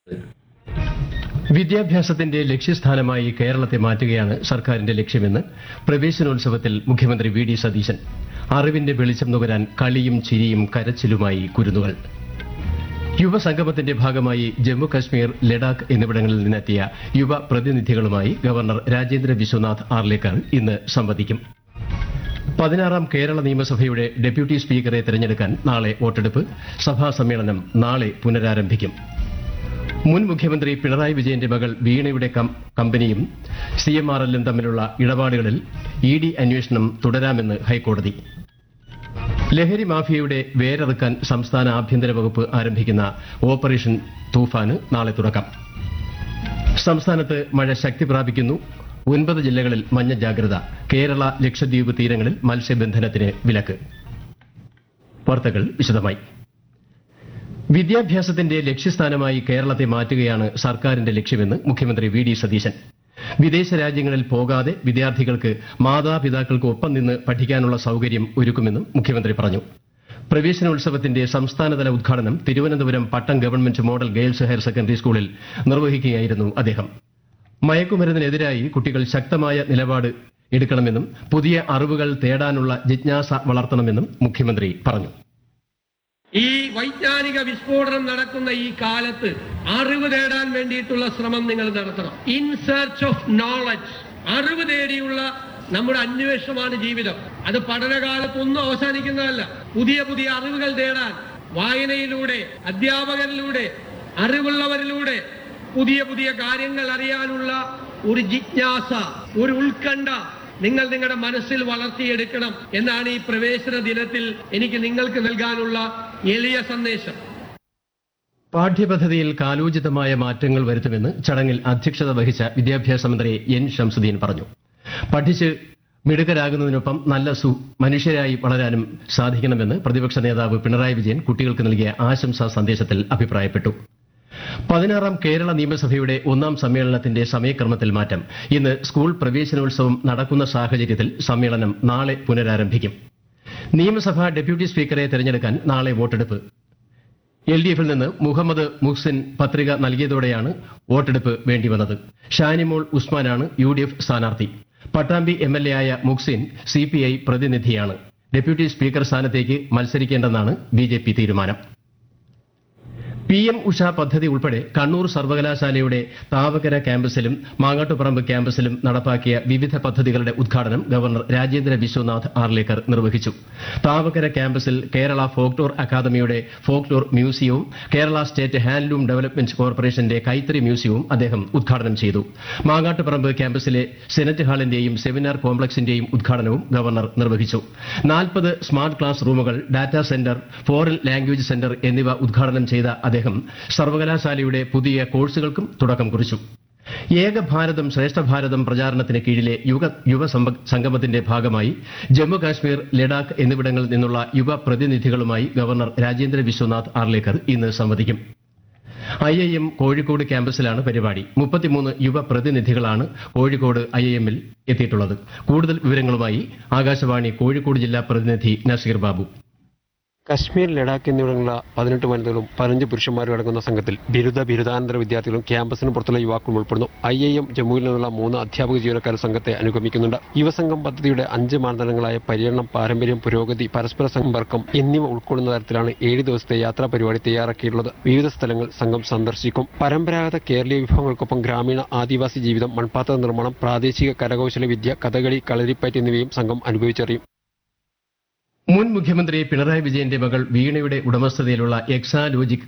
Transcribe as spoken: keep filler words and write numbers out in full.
വിദ്യാഭ്യാസത്തിന്റെ ലക്ഷ്യസ്ഥാനമായി കേരളത്തെ മാറ്റുകയാണ് സർക്കാരിന്റെ ലക്ഷ്യമെന്ന് പ്രവേശനോത്സവത്തിൽ മുഖ്യമന്ത്രി വി ഡി സതീശൻ. അറിവിന്റെ വെളിച്ചം നുകരാൻ കളിയും ചിരിയും കരച്ചിലുമായി കുരുന്നുകൾ. യുവസംഗമത്തിന്റെ ഭാഗമായി ജമ്മു കശ്മീർ, ലഡാക്ക് എന്നിവിടങ്ങളിൽ നിന്നെത്തിയ യുവ പ്രതിനിധികളുമായി ഗവർണർ രാജേന്ദ്ര വിശ്വനാഥ് ആർലേക്കർ ഇന്ന് സംവദിക്കും. പതിനാറാം കേരള നിയമസഭയുടെ ഡെപ്യൂട്ടി സ്പീക്കറെ തെരഞ്ഞെടുക്കാൻ നാളെ വോട്ടെടുപ്പ്. സഭാ സമ്മേളനം നാളെ പുനരാരംഭിക്കും. മുൻ മുഖ്യമന്ത്രി പിണറായി വിജയന്റെ മകൾ വീണയുടെ കമ്പനിയും സി എം ആർ എല്ലും തമ്മിലുള്ള ഇടപാടുകളിൽ ഇ ഡി അന്വേഷണം തുടരാമെന്ന് ഹൈക്കോടതി. ലഹരി മാഫിയയുടെ വേരറുക്കാൻ സംസ്ഥാന ആഭ്യന്തര വകുപ്പ് ആരംഭിക്കുന്ന ഓപ്പറേഷൻ തൂഫാന് നാളെ തുടക്കം. സംസ്ഥാനത്ത് മഴ ശക്തി പ്രാപിക്കുന്നു. ഒൻപത് ജില്ലകളിൽ മഞ്ഞ ജാഗ്രത. കേരള, ലക്ഷദ്വീപ് തീരങ്ങളിൽ മത്സ്യബന്ധനത്തിന് വിലക്ക്. വാർത്തകൾ വിശദമായി. വിദ്യാഭ്യാസത്തിന്റെ ലക്ഷ്യസ്ഥാനമായി കേരളത്തെ മാറ്റുകയാണ് സർക്കാരിന്റെ ലക്ഷ്യമെന്ന് മുഖ്യമന്ത്രി വി ഡി സതീശൻ. വിദേശ രാജ്യങ്ങളിൽ പോകാതെ വിദ്യാർത്ഥികൾക്ക് മാതാപിതാക്കൾക്ക് ഒപ്പം നിന്ന് പഠിക്കാനുള്ള സൌകര്യം ഒരുക്കുമെന്നും മുഖ്യമന്ത്രി പറഞ്ഞു. പ്രവേശനോത്സവത്തിന്റെ സംസ്ഥാനതല ഉദ്ഘാടനം തിരുവനന്തപുരം പട്ടം government model girls higher secondary സ്കൂളിൽ നിർവഹിക്കുകയായിരുന്നു അദ്ദേഹം. മയക്കുമരുന്നിനെതിരായി കുട്ടികൾ ശക്തമായ നിലപാട് എടുക്കണമെന്നും പുതിയ അറിവുകൾ തേടാനുള്ള ജിജ്ഞാസ വളർത്തണമെന്നും മുഖ്യമന്ത്രി പറഞ്ഞു. ഈ വൈജ്ഞാനിക വിസ്ഫോടനം നടക്കുന്ന ഈ കാലത്ത് അറിവ് തേടാൻ വേണ്ടിയിട്ടുള്ള ശ്രമം നിങ്ങൾ നടത്തണം. ഇൻ സെർച്ച് ഓഫ് നോളജ്, അറിവ് തേടിയുള്ള നമ്മുടെ അന്വേഷണമാണ് ജീവിതം. അത് പഠനകാലത്തൊന്നും അവസാനിക്കുന്നതല്ല. പുതിയ പുതിയ അറിവുകൾ തേടാൻ വായനയിലൂടെ, അധ്യാപകരിലൂടെ, അറിവുള്ളവരിലൂടെ പുതിയ പുതിയ കാര്യങ്ങൾ അറിയാനുള്ള ഒരു ജിജ്ഞാസ, ഒരു ഉത്കണ്ഠ നിങ്ങൾ നിങ്ങളുടെ മനസ്സിൽ വളർത്തിയെടുക്കണം എന്നാണ് ഈ പ്രവേശന ദിനത്തിൽ എനിക്ക് നിങ്ങൾക്ക് നൽകാനുള്ള എളിയ സന്ദേശം. പാഠ്യപദ്ധതിയിൽ കാലോചിതമായ മാറ്റങ്ങൾ വരുത്തുമെന്ന് ചടങ്ങിൽ അധ്യക്ഷത വഹിച്ച വിദ്യാഭ്യാസ മന്ത്രി എൻ ശംസുദ്ദീൻ പറഞ്ഞു. പഠിച്ച് മിടുക്കരാകുന്നതിനൊപ്പം നല്ല മനുഷ്യരായി വളരാനും സാധിക്കണമെന്ന് പ്രതിപക്ഷ നേതാവ് പിണറായി വിജയൻ കുട്ടികൾക്ക് നൽകിയ ആശംസാ സന്ദേശത്തിൽ അഭിപ്രായപ്പെട്ടു. പതിനാറാം കേരള നിയമസഭയുടെ ഒന്നാം സമ്മേളനത്തിന്റെ സമയക്രമത്തിൽ മാറ്റം. ഇന്ന് സ്കൂൾ പ്രവേശനോത്സവം നടക്കുന്ന സാഹചര്യത്തിൽ സമ്മേളനം നാളെ പുനരാരംഭിക്കും. നിയമസഭാ ഡെപ്യൂട്ടി സ്പീക്കറെ തെരഞ്ഞെടുക്കാൻ നാളെ വോട്ടെടുപ്പ്. എൽ ഡി എഫിൽ നിന്ന് മുഹമ്മദ് മുഹ്സിൻ പത്രിക നൽകിയതോടെയാണ് വോട്ടെടുപ്പ് വേണ്ടിവന്നത്. ഷാനിമോൾ ഉസ്മാനാണ് യു ഡി എഫ് സ്ഥാനാർത്ഥി. പട്ടാമ്പി എം എൽ എ ആയ മുഹ്സിൻ സി പി ഐ പ്രതിനിധിയാണ്. ഡെപ്യൂട്ടി സ്പീക്കർ സ്ഥാനത്തേക്ക് മത്സരിക്കേണ്ടെന്നാണ് ബി ജെ പി തീരുമാനം. പി എം ഉഷ പദ്ധതി ഉൾപ്പെടെ കണ്ണൂർ സർവകലാശാലയുടെ താവക്കര ക്യാമ്പസിലും മാങ്ങാട്ടുപറമ്പ് ക്യാമ്പസിലും നടപ്പാക്കിയ വിവിധ പദ്ധതികളുടെ ഉദ്ഘാടനം ഗവർണർ രാജേന്ദ്ര വിശ്വനാഥ് ആർലേക്കർ നിർവഹിച്ചു. താവക്കര ക്യാമ്പസിൽ കേരള ഫോക്ലോർ അക്കാദമിയുടെ folklore മ്യൂസിയവും Kerala state handloom development കോർപ്പറേഷന്റെ കൈത്തറി മ്യൂസിയവും അദ്ദേഹം ഉദ്ഘാടനം ചെയ്തു. മാങ്ങാട്ടുപറമ്പ് ക്യാമ്പസിലെ സെനറ്റ് ഹാളിന്റെയും സെമിനാർ കോംപ്ലക്സിന്റെയും ഉദ്ഘാടനവും ഗവർണർ നിർവഹിച്ചു. നാൽപ്പത് സ്മാർട്ട് ക്ലാസ് റൂമുകൾ, data centre, foreign language centre എന്നിവ ഉദ്ഘാടനം ചെയ്ത അദ്ദേഹം സർവകലാശാലയുടെ പുതിയ കോഴ്സുകൾക്കും തുടക്കം കുറിച്ചു. ഏക ഭാരതം ശ്രേഷ്ഠ ഭാരതം പ്രചാരണത്തിന് കീഴിലെ യുവ യുവ സംഗമത്തിന്റെ ഭാഗമായി ജമ്മു കാശ്മീർ, ലഡാക്ക് എന്നിവിടങ്ങളിൽ നിന്നുള്ള യുവ പ്രതിനിധികളുമായി ഗവർണർ രാജേന്ദ്ര വിശ്വനാഥ് ആർലേക്കർ ഇന്ന് സംവദിക്കും. ഐ ഐ എം കോഴിക്കോട് ക്യാമ്പസിലാണ് പരിപാടി. മുപ്പത്തിമൂന്ന് യുവ പ്രതിനിധികളാണ് കോഴിക്കോട് ഐ ഐ എമ്മിൽ എത്തിയിട്ടുള്ളത്. കൂടുതൽ വിവരങ്ങളുമായി ആകാശവാണി കോഴിക്കോട് ജില്ലാ പ്രതിനിധി നസീർ ബാബു. കശ്മീർ, ലഡാക്ക് എന്നിവിടങ്ങളിലുള്ള പതിനെട്ട് വനിതകളും പതിനഞ്ച് പുരുഷന്മാരും അടങ്ങുന്ന സംഘത്തിൽ ബിരുദ, ബിരുദാനന്തര വിദ്യാർത്ഥികളും ക്യാമ്പസിന് പുറത്തുള്ള യുവാക്കളും ഉൾപ്പെടുന്നു. ഐ ഐ എം ജമ്മുവിൽ നിന്നുള്ള മൂന്ന് അധ്യാപക ജീവനക്കാർ സംഘത്തെ അനുഗമിക്കുന്നുണ്ട്. യുവസംഘം പദ്ധതിയുടെ അഞ്ച് മാനദണ്ഡങ്ങളായ പര്യടനം, പാരമ്പര്യം, പുരോഗതി, പരസ്പര സമ്പർക്കം എന്നിവ ഉൾക്കൊള്ളുന്ന തരത്തിലാണ് ഏഴ് ദിവസത്തെ യാത്രാ പരിപാടി തയ്യാറാക്കിയിട്ടുള്ളത്. വിവിധ സ്ഥലങ്ങൾ സംഘം സന്ദർശിക്കും. പരമ്പരാഗത കേരളീയ വിഭവങ്ങൾക്കൊപ്പം ഗ്രാമീണ ആദിവാസി ജീവിതം, മൺപാത്ര നിർമ്മാണം, പ്രാദേശിക കരകൌശല വിദ്യ, കഥകളി, കളരിപ്പയറ്റ് എന്നിവയും സംഘം അനുഭവിച്ചറിയും. മുൻ മുഖ്യമന്ത്രി പിണറായി വിജയന്റെ മകൾ വീണയുടെ ഉടമസ്ഥതയിലുള്ള എക്സാലോജിക്